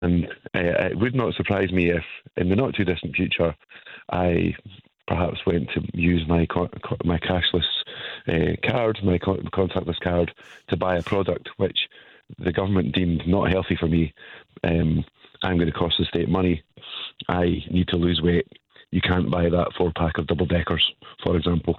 And it would not surprise me if, in the not too distant future, I perhaps went to use my cashless card, my contactless card, to buy a product which the government deemed not healthy for me. I'm going to cost the state money. I need to lose weight. You can't buy that 4-pack of double deckers, for example,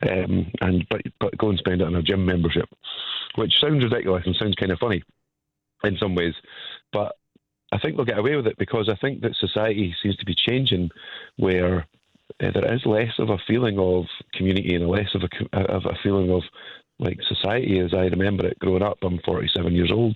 but go and spend it on a gym membership, which sounds ridiculous and sounds kind of funny in some ways, but I think they'll get away with it because I think that society seems to be changing, where there is less of a feeling of community and less of a feeling of like society as I remember it growing up. I'm 47 years old.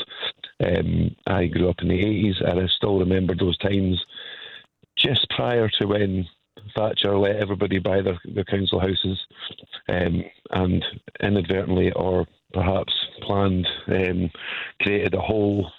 I grew up in the 80s, and I still remember those times just prior to when Thatcher let everybody buy their council houses, and inadvertently or perhaps planned created a whole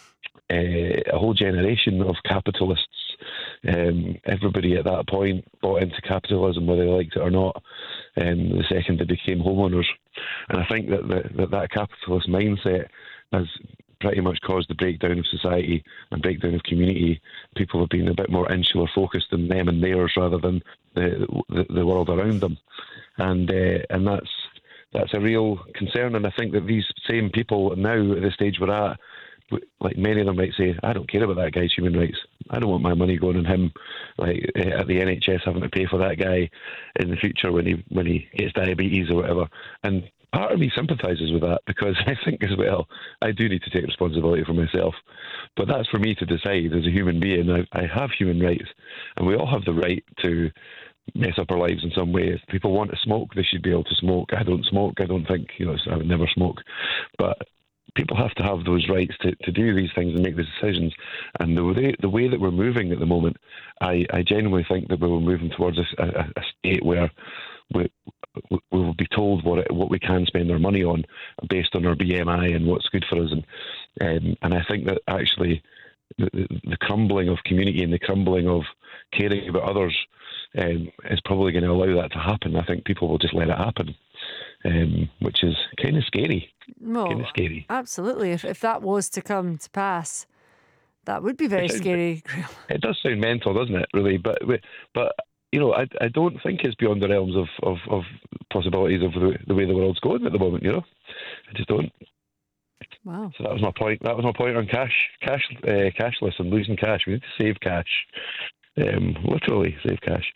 generation of capitalists. Everybody at that point bought into capitalism, whether they liked it or not, the second they became homeowners. And I think that capitalist mindset has pretty much caused the breakdown of society and breakdown of community. People have been a bit more insular focused in them and theirs rather than the world around them. And that's a real concern. And I think that these same people now at the stage we're at, like many of them might say, I don't care about that guy's human rights. I don't want my money going on him, like at the NHS having to pay for that guy in the future when he gets diabetes or whatever. And part of me sympathises with that because I think as well, I do need to take responsibility for myself. But that's for me to decide as a human being. I have human rights, and we all have the right to mess up our lives in some way. If people want to smoke, they should be able to smoke. I don't smoke. I don't think, I would never smoke. But people have to have those rights to do these things and make these decisions. And the way that we're moving at the moment, I genuinely think that we're moving towards a state where we will be told what we can spend our money on based on our BMI and what's good for us. And I think that actually the crumbling of community and the crumbling of caring about others is probably going to allow that to happen. I think people will just let it happen, which is kind of scary. No, kind of scary. Absolutely. If that was to come to pass, that would be very scary. It does sound mental, doesn't it? Really, but I don't think it's beyond the realms of possibilities of the way the world's going at the moment. I just don't. Wow. So that was my point. That was my point on cashless and losing cash. We need to save cash. Literally save cash.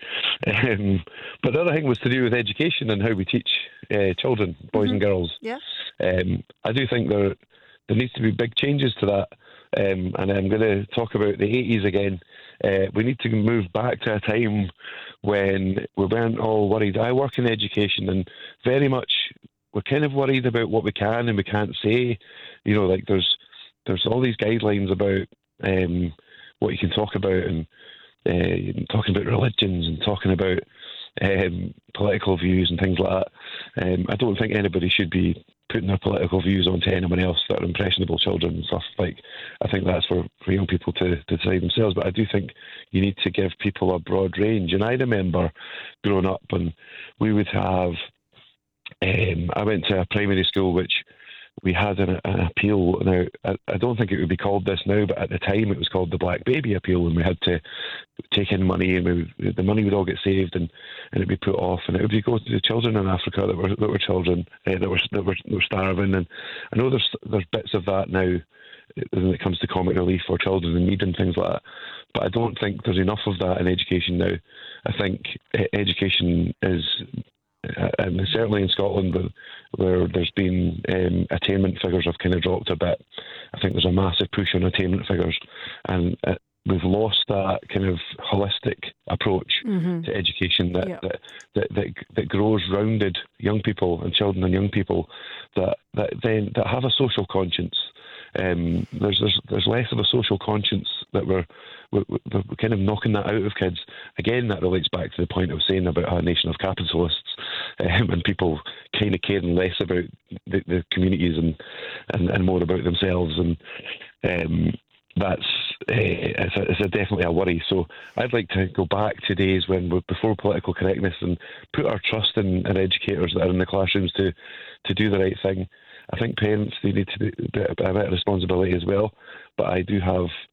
But the other thing was to do with education and how we teach children, boys and girls. Yeah. I do think there needs to be big changes to that. And I'm going to talk about the 80s again. We need to move back to a time when we weren't all worried. I work in education, and very much we're kind of worried about what we can and we can't say. Like there's all these guidelines about what you can talk about, and talking about religions and talking about political views and things like that. I don't think anybody should be putting their political views onto anyone else that are impressionable children and stuff. Like, I think that's for young people to decide themselves. But I do think you need to give people a broad range. And I remember growing up, and we would have. I went to a primary school which we had an appeal. Now, I don't think it would be called this now, but at the time it was called the Black Baby Appeal, and we had to take in money, and the money would all get saved, and it'd be put off, and it would go to the children in Africa that were children that were starving. And I know there's bits of that now when it comes to comic relief for children in need and things like that, but I don't think there's enough of that in education now. I think education is. And certainly in Scotland, where there's been attainment figures have kind of dropped a bit. I think there's a massive push on attainment figures, and we've lost that kind of holistic approach to education that grows rounded young people and children and young people that have a social conscience. There's less of a social conscience that we're kind of knocking that out of kids. Again, that relates back to the point I was saying about a nation of capitalists, and people kind of caring less about the communities and more about themselves. And it's definitely a worry. So I'd like to go back to days when we're before political correctness and put our trust in educators that are in the classrooms to do the right thing. I think parents, they need to do a bit of responsibility as well. But I do have